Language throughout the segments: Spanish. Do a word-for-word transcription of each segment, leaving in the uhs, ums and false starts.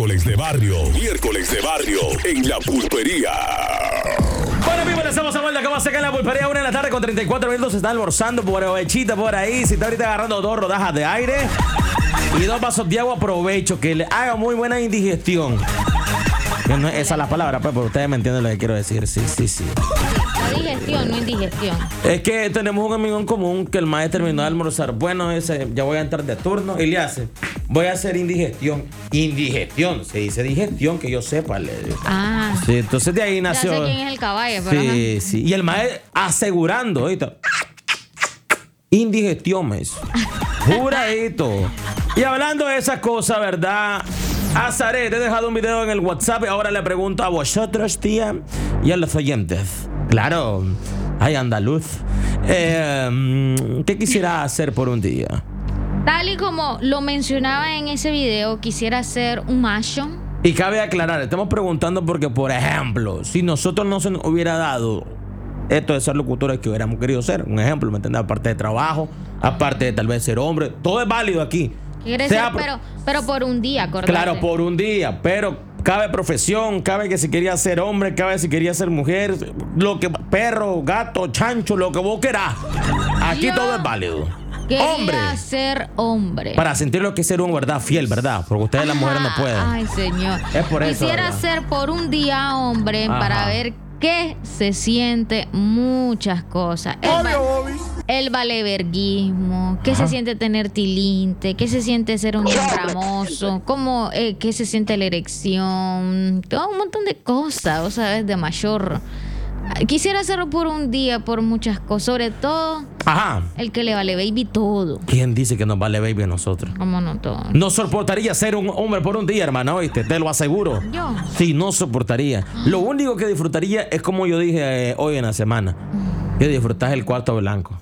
Miércoles de barrio, miércoles de barrio en la pulpería. Bueno, amigos, les estamos a vuelta. ¿Cómo se acá en la pulpería? Una de la tarde con treinta y cuatro minutos. Se está almorzando por ovechita por ahí. Si está ahorita agarrando dos rodajas de aire y dos vasos de agua, aprovecho que le haga muy buena indigestión. Que no es esa la palabra, pues, pero ustedes me entienden lo que quiero decir. Sí, sí, sí. La digestión, no indigestión. Es que tenemos un amigo en común que el maestro terminó de almorzar. Bueno, ese, ya voy a entrar de turno y le hace. Voy a hacer indigestión. Indigestión, se dice digestión, que yo sepa. Le digo. Ah. Sí, entonces de ahí nació. Ya sé quién es el caballo, pero Sí, ajá. sí. Y el maestro asegurando, ¿oíste? Indigestión, me hizo. Juradito. Y hablando de esas cosas, ¿verdad? Azaré, te he dejado un video en el WhatsApp y ahora le pregunto a vosotros, tía, y a los oyentes. Claro, ay, andaluz. Eh, ¿Qué quisiera hacer por un día? Tal y como lo mencionaba en ese video, quisiera ser un macho. Y cabe aclarar, estamos preguntando porque, por ejemplo, si nosotros no se nos hubiera dado esto de ser locutores que hubiéramos querido ser, un ejemplo, ¿me entiendes? Aparte de trabajo, aparte de tal vez ser hombre, todo es válido aquí. Quiere Sea ser, por- pero, pero por un día, acordate. Claro, por un día, pero cabe profesión, cabe que si quería ser hombre, cabe si quería ser mujer, lo que perro, gato, chancho, lo que vos querás. Aquí Yo todo es válido. Quería Hombre. ser hombre. Para sentir lo que es ser un verdad fiel, ¿verdad? Porque ustedes las mujeres no Ajá. pueden. Ay, señor. Es por eso, Quisiera ¿verdad? ser por un día hombre Ajá. para ver qué se siente muchas cosas. El, va- el valeverguismo, qué Ajá. se siente tener tilinte, qué se siente ser un ramoso, cómo, eh, qué se siente la erección, todo un montón de cosas, o sabes, de mayor. Quisiera hacerlo por un día, por muchas cosas, sobre todo Ajá. el que le vale baby todo. ¿Quién dice que nos vale baby a nosotros? ¿Cómo no todo? No soportaría ser un hombre por un día, hermano, ¿oíste? Te lo aseguro. Yo. Sí, no soportaría. Lo único que disfrutaría es como yo dije eh, hoy en la semana. Que disfrutas el cuarto blanco.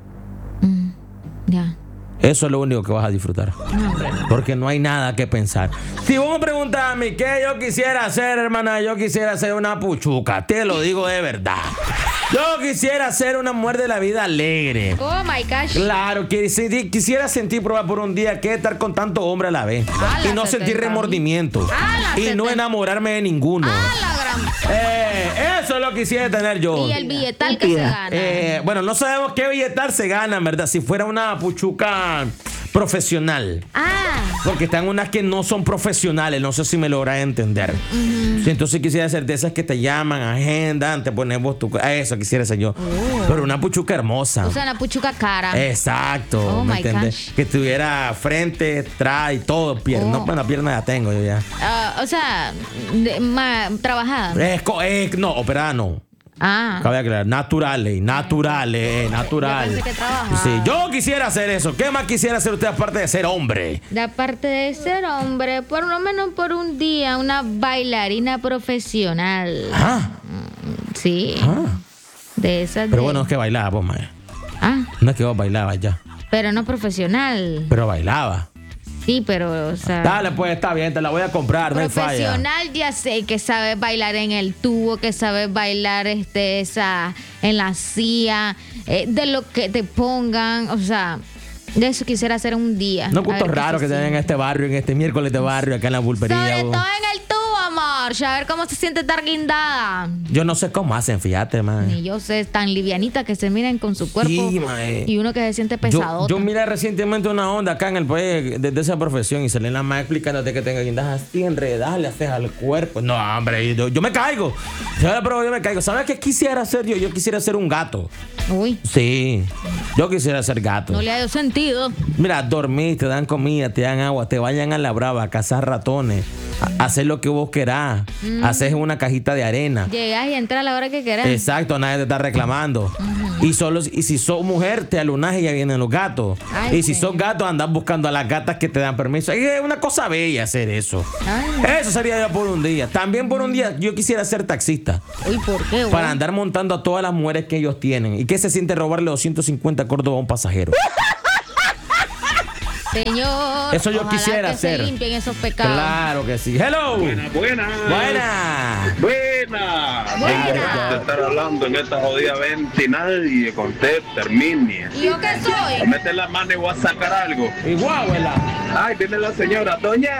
Mm, ya. Eso es lo único que vas a disfrutar. No, hombre. Porque no hay nada que pensar. Si vos me preguntas a mí qué yo quisiera hacer, hermana, yo quisiera ser una puchuca. Te lo digo de verdad. Yo quisiera ser una mujer de la vida alegre. Oh my gosh. Claro, que si- quisiera sentir prueba por un día que estar con tanto hombre a la vez. A la Y no sentir setenta. remordimiento. A la Y no setenta. enamorarme de ninguno. Ah, la gran. Eh, eso es lo que quisiera tener yo. Y el billetal que se gana. Eh, bueno, no sabemos qué billetal se gana, ¿verdad? Si fuera una puchuca profesional. Ah, Porque están unas que no son profesionales, no sé si me logras entender. Sí, entonces quisiera ser de esas que te llaman, agendan, te pones vos tu... Eso quisiera ser yo. Pero una puchuca hermosa. o sea, una puchuca cara. Exacto, Oh, ¿me my entiendes? gosh. Que tuviera frente, atrás y todo, pierna. Oh. Bueno, pierna ya tengo yo ya. Ah, o sea, de- ma- trabajada. Es, co- es- no, operada no. Ah. Cabe aclarar, naturales, naturales, natural. Yo pensé que trabajaba. Sí, yo quisiera hacer eso. ¿Qué más quisiera hacer usted aparte de ser hombre? De aparte de ser hombre, por lo menos por un día, una bailarina profesional. Ah, Sí. ah. De esas Pero de- bueno, es que bailaba, pues, mae. Ah, No es que vos bailabas ya, pero no profesional. pero bailaba. Sí, pero, o sea. Dale, pues, está bien, te la voy a comprar, no hay falla. Profesional, ya sé que sabes bailar en el tubo, que sabes bailar este, esa, en la silla, eh, de lo que te pongan, o sea, de eso quisiera hacer un día. No A gustos ver qué raros se que te den en siente. este barrio, en este miércoles de barrio, acá en la pulpería. Sobre vos. todo en el tubo, amor, a ver cómo se siente estar guindada. Yo no sé cómo hacen, fíjate, man. Ni yo sé, tan livianita que se miren con su cuerpo. Sí, mae. Y uno que se siente Yo, pesado. yo miré recientemente una onda acá en el país desde esa profesión y se le la más explicándote que tenga guindas así enredadas, le haces al cuerpo. No, hombre, yo, yo me caigo. Yo la pruebo, yo me caigo. ¿Sabes qué quisiera hacer yo? Yo quisiera ser un gato. Uy, Sí, yo quisiera ser gato. no le ha dado sentido. Mira, dormir, te dan comida, te dan agua, te vayan a la brava a cazar ratones, a hacer lo que vos querás, hacer una cajita de arena. Llegas y entras a la hora que querás. Exacto, nadie te está reclamando. Y solo y si sos mujer, te alunas y ya vienen los gatos. Ay, y si sí. sos gato, andas buscando a las gatas que te dan permiso. Y es una cosa bella hacer eso. Ay. Eso sería yo por un día. También por un día yo quisiera ser taxista. Uy, ¿por qué, güey? Para andar montando a todas las mujeres que ellos tienen. ¿Y qué se siente robarle doscientos cincuenta córdobas a un pasajero? Señor, Eso yo ojalá quisiera que hacer. se limpien esos pecados. Claro que sí. Hello. Buena, buena. Buena. Buena. Buena. Tengo que estar hablando en esta jodida venta y nadie contesta, termine. ¿Y yo qué soy? Mete la mano y voy a sacar algo. Igual, abuela. Ay, viene la señora. Doña,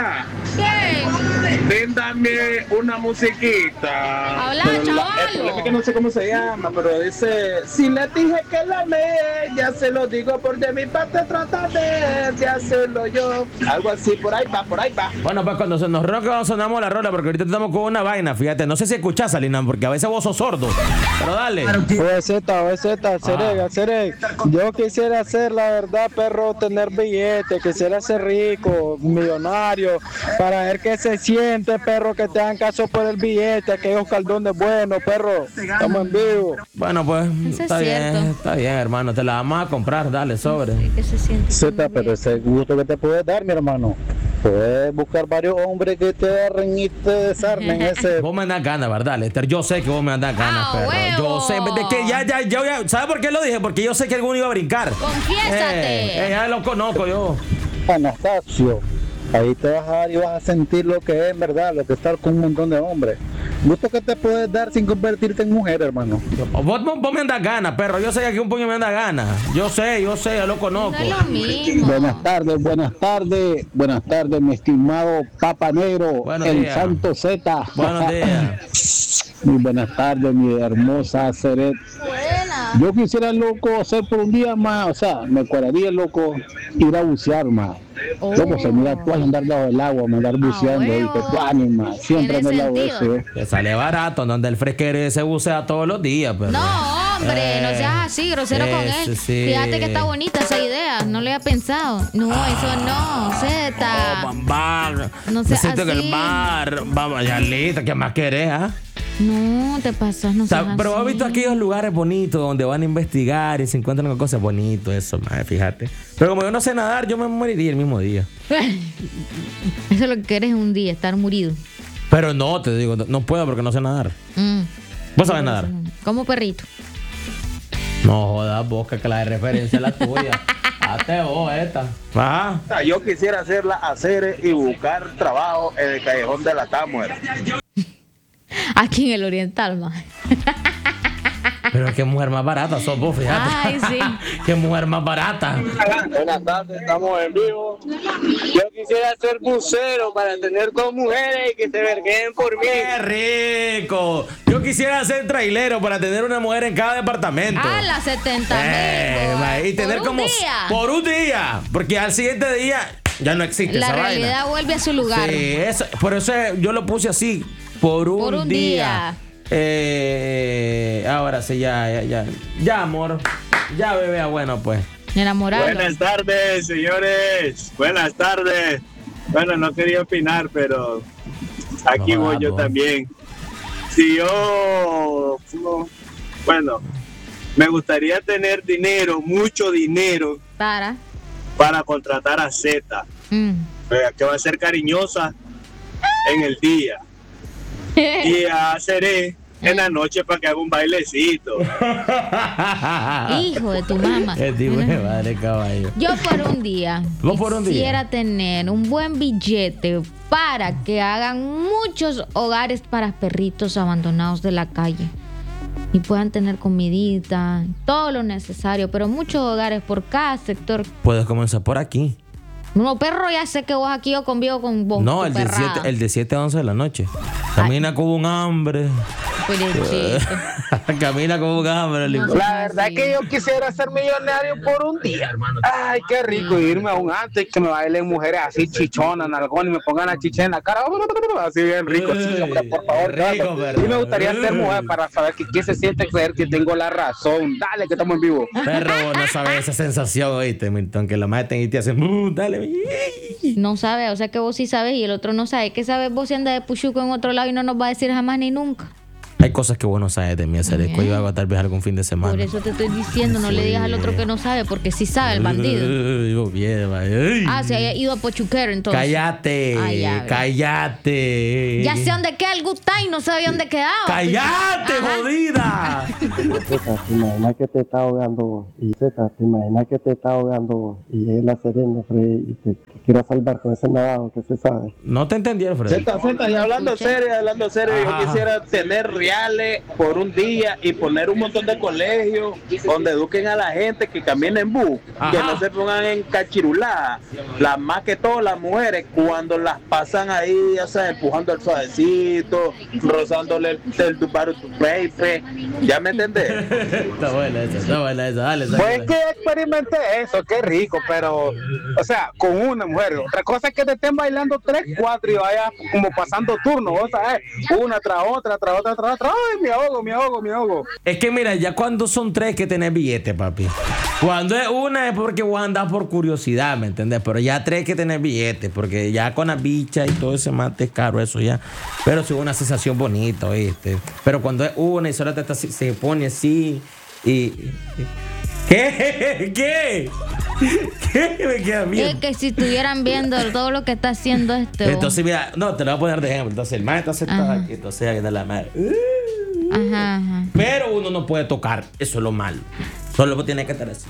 ¿Qué? Bríndame una musiquita. Habla, Pero la- chavalo. Es que no sé cómo se llama, pero dice: si le dije que la amé, ya se lo digo, por de mi parte trataré de hacerlo yo. Algo así, por ahí va, por ahí va. Bueno, pues cuando se nos roca sonamos la rola, porque ahorita estamos con una vaina, fíjate. No sé si escuchás, Salina, porque a veces vos sos sordo. Pero dale. O Z, O Z, Cerega, Cerega. Yo quisiera hacer, la verdad, perro, tener billetes, quisiera ser rico, millonario, para ver qué se siente, perro, que te hagan caso por el billete, aquellos caldones buenos, perro. Estamos en vivo. Bueno, pues Eso es está bien, cierto. está bien, hermano. Te la vamos a comprar, dale, sobre. ¿Qué se siente? Z, pero ese gusto que te puedes dar, mi hermano. Puedes buscar varios hombres que te agarren y te desarmen ese. Vos me das ganas, ¿verdad, Lester? Yo sé que vos me das ganas, ¡Ah, perro. huevo! Yo sé, de que ya, ya, ya, ya. ¿Sabes por qué lo dije? Porque yo sé que alguno iba a brincar. Confiésate. Eh, eh, ya lo conozco yo. Anastasio, ahí te vas a dar y vas a sentir lo que es, en verdad, lo que es estar con un montón de hombres. Gusto que te puedes dar sin convertirte en mujer, hermano. Vos, vos, vos me das ganas, perro. Yo sé que aquí un puño me da ganas. Yo sé, yo sé, yo lo No conozco. es lo mismo. Buenas tardes, buenas tardes, buenas tardes, mi estimado Papa Negro, Buenos el días. Santo Z. Buenos días. Muy buenas tardes, mi hermosa Ceret. Buena. Yo quisiera, loco, hacer por un día más, o sea, me cuadraría, loco, ir a bucear más. Oh. Loco, se mira tú andar bajo el agua, me andar buceando, huevo. y te tu ánima, siempre en Tiene el lado sentido. ese. Que sale barato, donde el fresquero se bucea todos los días, pero. No, hombre, no seas así, grosero con Eso él. sí. Fíjate que está bonita esa idea, no le había pensado. No, eso no, Zeta. Oh, bar. No Me seas siento que así. el bar. Vamos, ya lista, ¿qué más querés, ah? No, te pasas, no O sea, seas pero has así. visto aquellos lugares bonitos donde van a investigar y se encuentran con cosas bonitas, eso, madre, fíjate. Pero como yo no sé nadar, yo me moriría el mismo día. Eso es lo que quieres un día, estar murido. Pero no, te digo, no, no puedo porque no sé nadar. Mm. ¿Vos sabés nadar? Como perrito. No jodas, vos, que la de referencia es la tuya. Hazte vos esta. Ajá. Yo quisiera hacerla, hacer y buscar trabajo en el callejón de la Tamuera. Aquí en el oriental, más. Pero qué mujer más barata sos vos, fíjate. Ay, sí. Qué mujer más barata. Buenas tardes, estamos en vivo. Yo quisiera ser bucero para tener dos mujeres y que se verguen por mí. ¡Qué rico! Yo quisiera ser trailero para tener una mujer en cada departamento. A las setenta Eh, mil. ma, y tener por un como día. por un día, porque al siguiente día ya no existe La esa realidad vaina. vuelve a su lugar. Sí, eso, por eso yo lo puse así, por un, Por un día. día. Eh, ahora sí, ya, ya, ya. Ya, amor. Ya, bebé, bueno, pues. Enamorado. Buenas tardes, señores. Buenas tardes. Bueno, no quería opinar, pero aquí No, voy yo no. también. Si yo, no, bueno, me gustaría tener dinero, mucho dinero, Para. para contratar a Z, Mm. eh, que va a ser cariñosa en el día y a Seré en la noche para que haga un bailecito. Hijo de tu mamá. El tipo de madre caballo. Yo por un día ¿Vos por un día? quisiera tener un buen billete para que hagan muchos hogares para perritos abandonados de la calle y puedan tener comidita, todo lo necesario, pero muchos hogares por cada sector. Puedes comenzar por aquí. No, perro, ya sé que vos aquí yo convivo con vos. No, tu el de, perrada. siete, el de siete a once de la noche. Camina con un hambre. Pobrecito. Camina con un hambre. el hijo. No. La verdad es que yo quisiera ser millonario por un día. Ay, qué rico irme a un antro y que me bailen mujeres así chichonas, nalgón, y me pongan la chicha en la cara. Así bien rico, sí, hombre, por favor. Rico, dale. perro. Y me gustaría ser mujer para saber que, qué se siente creer que tengo la razón. Dale, que estamos en vivo. Perro, vos no sabes esa sensación, oíste, Milton, que lo meten y te hacen, "Uh, dale. No sabe, o sea que vos sí sabes y el otro no sabe. ¿Qué sabes vos si anda de puchuco en otro lado y no nos va a decir jamás ni nunca? Hay cosas que vos no sabes de mí, hacer que yo hago tal vez algún fin de semana. Por eso te estoy diciendo, no le digas al otro que no sabe, porque sí sabe el bandido. Digo, bien, va. Ay. Ah, se haya ido a Pochuquero entonces. Cállate, Ay, ya, ve. cállate. Ya sé dónde queda el good time, no sabía dónde quedaba. ¡Cállate, Ajá. jodida! Zeta, te imaginas que te está ahogando y Zeta, te imaginas que te está ahogando y es la serena, Freddy, y te, te quiero salvar con ese nadado que se sabe. No te entendí, Alfredo. Z, Z, y hablando serio, hablando serio, Ajá. yo quisiera tener cambiarle por un día y poner un montón de colegios donde eduquen a la gente que caminen en bus, Ajá. que no se pongan en cachirulada. Las más que todas las mujeres, cuando las pasan ahí, ya sabes, empujando el suavecito, rozándole el, el tu paro, tu pepe. ¿Ya me entendés? Está buena esa, está buena esa. Dale, dale. Pues que experimenté eso, qué rico, pero, o sea, con una mujer. Otra cosa es que te estén bailando tres, cuatro y vaya como pasando turnos, o sea, una tras otra, tras otra, tras otra. Ay, me ahogo, me ahogo, me ahogo. Es que mira, ya cuando son tres que tenés billete, papi. Cuando es una es porque vos andás por curiosidad, ¿me entendés? Pero ya tres que tenés billete, porque ya con la bicha y todo ese mate es caro eso ya. Pero sí una sensación bonita, ¿oíste? Pero cuando es una y solo te está, se pone así y... ¿Qué? ¿Qué? ¿Qué? Me queda bien. Es que si estuvieran viendo todo lo que está haciendo este. Entonces, mira, no, te lo voy a poner de ejemplo. Entonces, el maestro está sentado Ajá. aquí, entonces ahí viene la madre. Ajá, ajá. Pero uno no puede tocar, eso es lo malo. Solo tiene que estar así.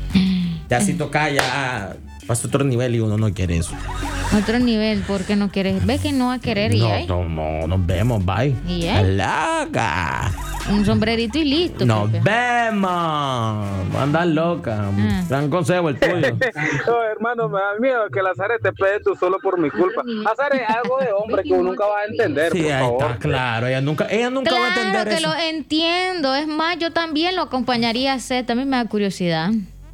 Ya si toca, ya pasa otro nivel y uno no quiere eso. Otro nivel, ¿por qué no quieres? ¿Ves que no va a querer? ¿Y No, ahí? no, no, nos vemos, bye. ¿Y ahí? Loca. Un sombrerito y listo. Nos Pepe. vemos. Anda loca. Ah. Gran consejo el tuyo. No, hermano, me da miedo que Lazare te pegue tú solo por mi culpa. Lazare es algo de hombre que uno nunca va a entender, Sí, por ahí favor. está, claro. Ella nunca, ella nunca va a Claro entender que eso. lo entiendo. Es más, yo también lo acompañaría a hacer. También me da curiosidad.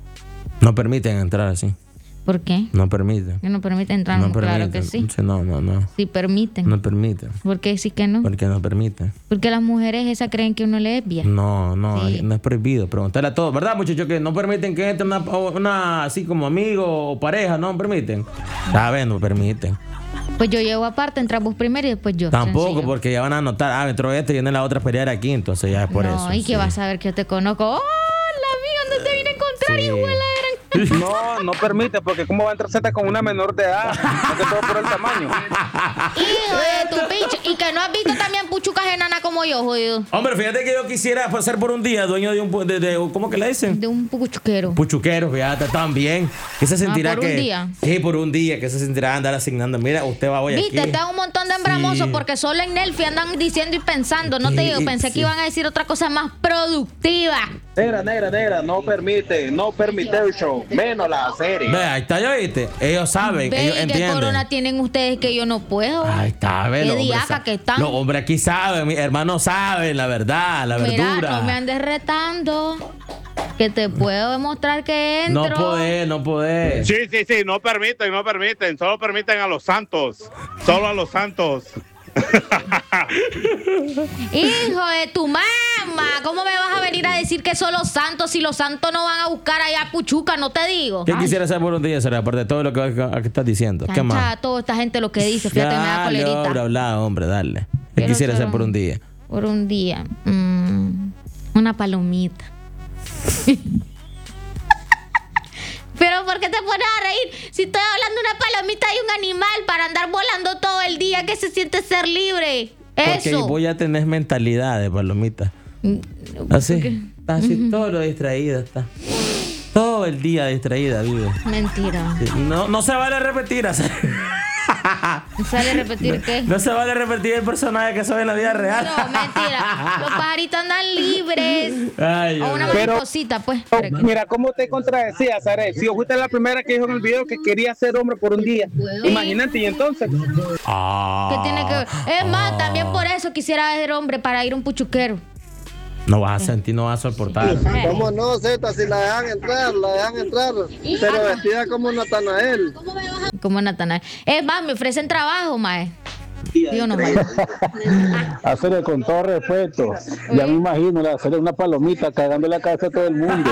No permiten entrar así. ¿Por qué? No permiten. Que no permite entrar. No claro permiten. que sí. No, no, no. Sí permiten. No permiten. ¿Por qué sí que no? Porque no permiten. Porque las mujeres esas creen que uno le es bien. No, no, Sí. no es prohibido. Preguntarle a todos, ¿verdad, muchachos? Que no permiten que entre una, una así como amigo o pareja, no permiten. ¿Sabes? No permiten. Pues yo llego aparte, entramos primero y después yo. Tampoco, sencillo. porque ya van a notar, ah, entró este y viene la otra a pelear aquí, entonces ya es por no, eso. y sí. que vas a ver que yo te conozco. ¡Hola, amiga! ¿Dónde te vine a encontrar, Sí. hijo de la gran? No, no permite, porque cómo va a entrar Z con una menor de edad, más que todo por el tamaño. Hijo de tu pinche. Y que no has visto también puchucas enanas como yo, jodido. Hombre, fíjate que yo quisiera ser por un día dueño de un, pu- de, de- ¿cómo que le dicen? De un puchuquero. Puchuquero, fíjate, también. ¿Qué se sentirá Ah, por un que... día. Sí, por un día, que se sentirá andar asignando. Mira, usted va hoy Viste, aquí. te da un montón de embramosos Sí. porque solo en Nelfi andan diciendo y pensando. No te Sí, digo, pensé sí. que iban a decir otra cosa más productiva. Negra, negra, negra, no permite, no permite el show, menos la serie. Ve, ahí está, ¿ya viste? Ellos saben, Ve, ellos ¿qué entienden. corona tienen ustedes que yo no puedo? Ahí está, ve, Qué los hombres diaca sa- que están. Los hombres aquí saben, mis hermanos saben la verdad, la Mira, verdura. no me andes retando. Que te puedo demostrar que entro. No podés, no podés. Sí, sí, sí, no permiten, no permiten, solo permiten a los santos, solo a los santos. Hijo de tu mamá, ¿cómo me vas a venir a decir que son los santos si los santos no van a buscar allá a Puchuca? No te digo. ¿Qué quisiera hacer por un día, Sara? Aparte de todo lo que, que estás diciendo. ¿Qué más? Chancha, toda esta gente lo que dice, fíjate, me da Dale, colerita. hombre, habla, hombre, dale. ¿Qué Quiero quisiera ser hacer por un día? Por un día. Mm, una palomita. Pero ¿por qué te pones a reír? Si estoy hablando de una palomita y un animal para andar volando todo el día, ¿qué se siente ser libre? Porque Eso. vos ya tenés mentalidad de palomita. Así. Está así, todo lo distraída está. Todo el día distraída, vive. Mentira. Sí, No, no se vale repetir. así. ¿Sale a repetir qué? No se vale repetir el personaje que soy en la vida real. No, mentira. Los pajaritos andan libres. Ay, O una Pero- mariposita, pues. Oh, mira cómo te contradecía, Sare. Si fuiste la primera que dijo en el video que quería ser hombre por un día. Imagínate, y entonces. Ah. ¿Qué tiene que ver? Es más, también por eso quisiera ser hombre para ir a un puchuquero. No vas a sentir, no vas a soportar. ¿Cómo no, Z? Si la dejan entrar, la dejan entrar, pero vestida como Natanael. Como Natanael. Es más, me ofrecen trabajo, mae. Digo no, mae. Hacerle con todo respeto. Ya me imagino, le hacerle una palomita cagando la cabeza a todo el mundo.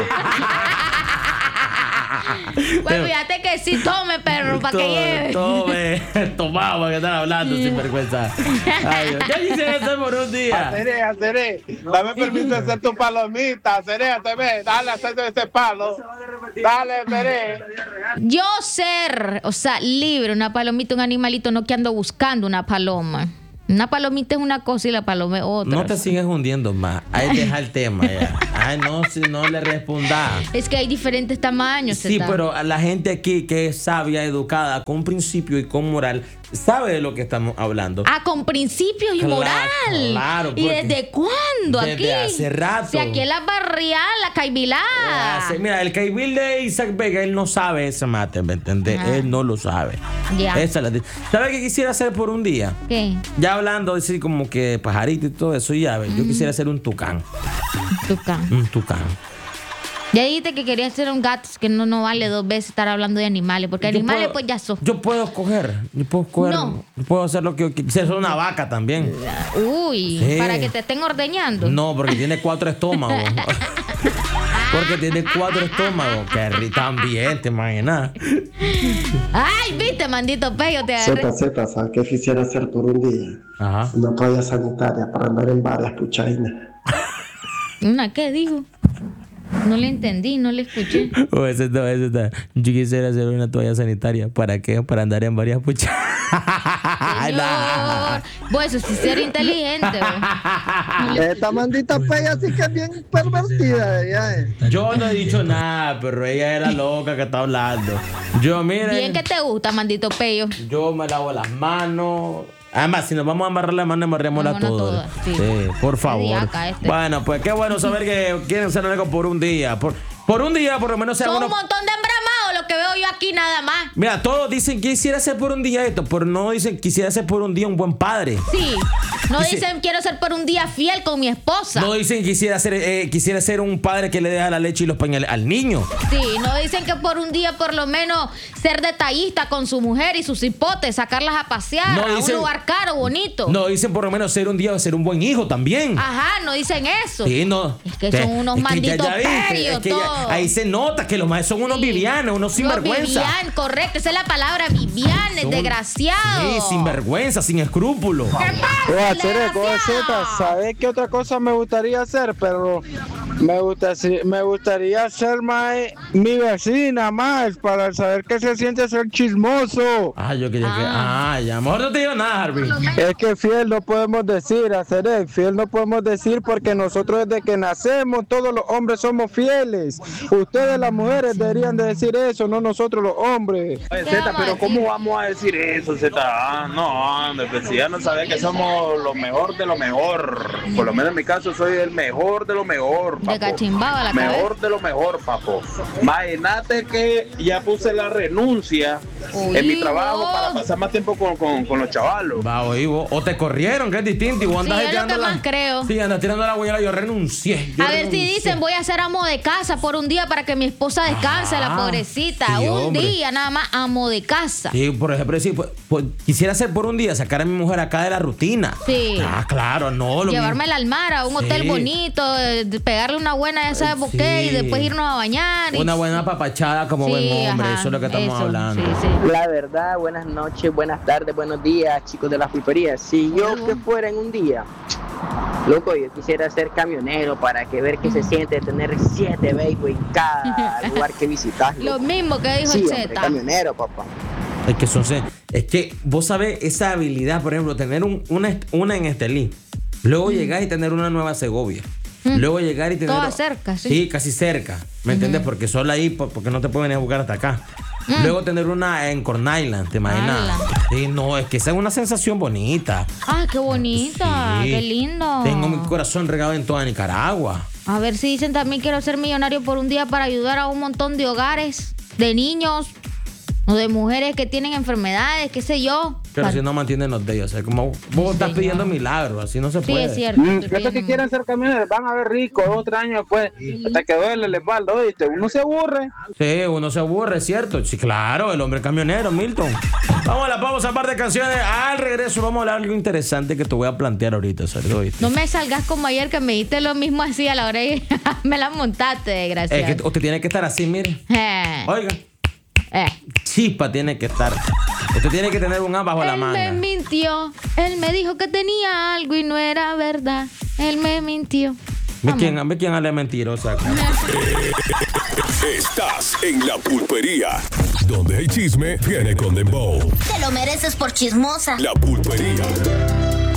Pues fíjate que sí, tome, perro, para que lleve. Tome, tomado, para que están hablando sin vergüenza. Ay, Dios. ¿Qué quisiera hacer por un día? Seré, seré, dame permiso de hacer tu palomita, seré, seré, dale, hacerte ese palo, dale, seré. Yo ser, o sea, libre, una palomita, un animalito, no que ando buscando una paloma. Una palomita es una cosa y la paloma es otra. No te sigas hundiendo más. Ahí deja el tema ya. Ahí Ay, no, si no le responda. Es que hay diferentes tamaños. Sí, Zeta. pero a la gente aquí que es sabia, educada, con principio y con moral, sabe de lo que estamos hablando. Ah, con principios y Claro, moral. claro, ¿Y porque desde cuándo desde aquí? hace rato. Si aquí en la barrial, la caibilá. Ah, sí, mira, el Caibil de Isaac Vega, él no sabe ese mate, ¿me entiendes? Ajá. Él no lo sabe. Ya. Esa es la- ¿Sabe qué quisiera hacer por un día? ¿Qué? Ya hablando así como que pajarito y todo eso, ya ves, yo quisiera ser un tucán. Tucán. Un tucán. Ya dijiste que querías ser un gato, que no, no vale dos veces estar hablando de animales, porque Yo animales puedo- pues ya son. Yo puedo escoger, yo puedo escoger, No. yo puedo hacer lo que yo quisiera ser una vaca también. Uy, Sí. para que te estén ordeñando. No, porque tiene cuatro estómagos. Porque tiene cuatro estómagos. Que ri- también, te imaginas. Ay, viste, mandito pello, te agarré. Z, Z, ¿sabes qué quisiera hacer por un día? Ajá. Una toalla sanitaria para andar en varias puchainas. ¿Una qué dijo? No le entendí, no le escuché. Oh, ese está, ese está. Yo quisiera hacer una toalla sanitaria. ¿Para qué? Para andar en varias puchas. Señor, vos eso sí ser inteligente. vos. Esta mandita pella sí que es bien pervertida. Ya, eh. Yo no he dicho nada, pero ella era loca que está hablando. Yo, miren. Bien que te gusta, mandito pello. Yo me lavo las manos. Además, si nos vamos a embarrar las manos, embarrémoslas Vámonos todas. todas, sí. Sí, por Qué favor. diaca este. Bueno, pues qué bueno saber que quieren hacer algo por un día. Por, por un día, por lo menos sea Son uno. un montón de embramados lo que veo yo aquí nada más. Mira, todos dicen que quisiera ser por un día esto, pero no dicen quisiera ser por un día un buen padre. Sí. No Dice- dicen quiero ser por un día fiel con mi esposa. No dicen quisiera ser eh, quisiera ser un padre que le deja la leche y los pañales al niño. Sí, no dicen que por un día por lo menos ser detallista con su mujer y sus hipotes, sacarlas a pasear No a dicen- un lugar caro, bonito. No dicen por lo menos ser un día ser un buen hijo también. Ajá, no dicen eso. Sí, no. Es que son unos Es que ya- malditos ya viste, perios es que ya- todos. ahí se nota que los más son unos Sí. vivianos, unos sinvergüenza. Los Vivian, correcto, esa es la palabra Vivian, Son- desgraciado. Sí, sinvergüenza, sin escrúpulos. Oye, Cereco, oye, Z, ¿sabes qué otra cosa me gustaría hacer? Pero me, gusta, me gustaría ser más mi vecina más para saber qué se siente ser chismoso. Ah, yo quería que. Ah. Ah, ya. Mejor no te digo nada, Harvey. Es que fiel no podemos decir, hacer fiel no podemos decir porque nosotros desde que nacemos todos los hombres somos fieles. Ustedes las mujeres deberían de decir eso, no nosotros los hombres. Oye, ¿Qué Zeta, vamos a pero decir? ¿cómo vamos a decir eso, Zeta? Ah, no, ande, pues si ya no sabes que somos lo mejor de lo mejor. Por lo menos en mi caso soy el mejor de lo mejor, De papo. cachimbaba la Mejor de lo mejor, papo. Imagínate que ya puse la renuncia Uy, en mi trabajo vos. para pasar más tiempo con, con, con los chavalos. Va, oí, vos. O te corrieron, que es distinto. Y vos andas Sí, es lo tirando que la- más creo. Sí, andas tirando la huella. Yo renuncié. yo A ver si renuncié. dicen voy a ser amo de casa por un día para que mi esposa descanse, la Ah, pobrecita. sí, un hombre. día nada más amo de casa. Sí, por ejemplo, sí, pues, pues, quisiera hacer por un día sacar a mi mujer acá de la rutina. Sí. Ah, claro, no. Lo Llevármela al mar, a un hotel Sí. bonito, eh, pegarle una buena, ya sabes por qué, y Sí. después irnos a bañar. y- Una buena papachada como Sí, buen hombre. ajá, Eso es lo que estamos eso, hablando. sí, sí. La verdad, buenas noches, buenas tardes, buenos días, chicos de la pulpería. Si yo que fuera en un día, loco, yo quisiera ser camionero para que ver qué se siente tener siete vehículos en cada lugar que visitas. Lo mismo que dijo Sí, el hombre, Z. camionero, papá. Es que son se- es que vos sabés esa habilidad, por ejemplo, tener un- una, una en Estelí, luego llegar y tener una nueva Segovia, luego llegar y tener Todas cerca, sí. sí, casi cerca, ¿me entiendes? Porque solo ahí, por- porque no te pueden venir a buscar hasta acá. Luego tener una en Corn Island, ¿te imaginas? Ala. Sí, no, es que esa es una sensación bonita. Ah, qué bonita, Sí. qué lindo. Tengo mi corazón regado en toda Nicaragua. A ver si dicen también quiero ser millonario por un día para ayudar a un montón de hogares, de niños o de mujeres que tienen enfermedades, qué sé yo. Pero Pa- si no mantienen los de ellos, o sea, como vos estás señor. pidiendo milagros, así no se Sí, puede. es cierto. estoy Estos que pidiendo- quieren ser camioneros van a ver ricos dos o tres años después, hasta que duele la espalda, oíste, uno se aburre. Sí, uno se aburre, es cierto. Sí, claro, el hombre camionero, Milton. Vamos a la pausa, a par de canciones. Al regreso vamos a hablar de algo interesante que te voy a plantear ahorita, ¿sabes? ¿Oíste? No me salgas como ayer que me diste lo mismo así a la hora y me la montaste, desgraciado. Es que usted tiene que estar así, mire. Eh, Oiga, eh. chispa tiene que estar. Usted tiene que tener un as bajo la Él me manga. mintió. Él me dijo que tenía algo y no era verdad. Él me mintió. Ve Vamos. quién, ve quién es mentirosa acá. Estás en la pulpería, donde el chisme viene con dembow. Te lo mereces por chismosa. La pulpería.